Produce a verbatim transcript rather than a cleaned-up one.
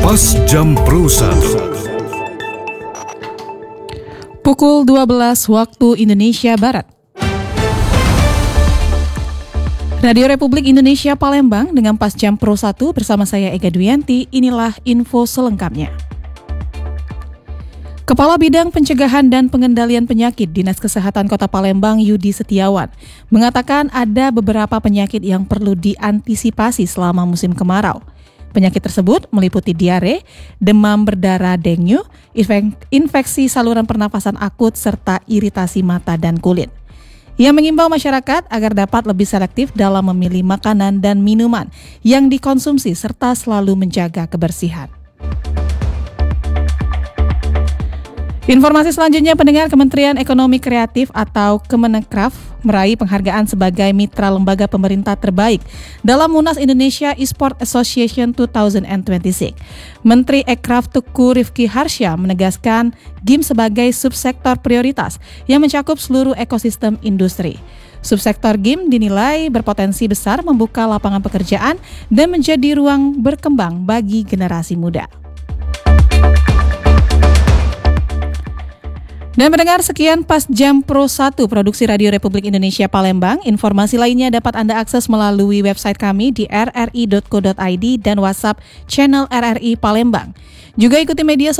Pas Jam Pro satu. Pukul dua belas waktu Indonesia Barat. Radio Republik Indonesia Palembang dengan Pas Jam Pro satu bersama saya Ega Duyanti. Inilah info selengkapnya. Kepala Bidang Pencegahan dan Pengendalian Penyakit Dinas Kesehatan Kota Palembang Yudi Setiawan mengatakan ada beberapa penyakit yang perlu diantisipasi selama musim kemarau. Penyakit tersebut meliputi diare, demam berdarah dengue, infeksi saluran pernafasan akut, serta iritasi mata dan kulit. Ia mengimbau masyarakat agar dapat lebih selektif dalam memilih makanan dan minuman yang dikonsumsi serta selalu menjaga kebersihan. Informasi selanjutnya, pendengar, Kementerian Ekonomi Kreatif atau Kemenekraf meraih penghargaan sebagai mitra lembaga pemerintah terbaik dalam Munas Indonesia Esport Association dua ribu dua puluh enam. Menteri Ekraf Tuku Rifki Harsha menegaskan G I M sebagai subsektor prioritas yang mencakup seluruh ekosistem industri. Subsektor G I M dinilai berpotensi besar membuka lapangan pekerjaan dan menjadi ruang berkembang bagi generasi muda. Dan mendengar, sekian Pas Jam Pro satu Produksi Radio Republik Indonesia Palembang. Informasi lainnya dapat Anda akses melalui website kami di r r i dot co dot i d dan WhatsApp channel R R I Palembang. Juga ikuti media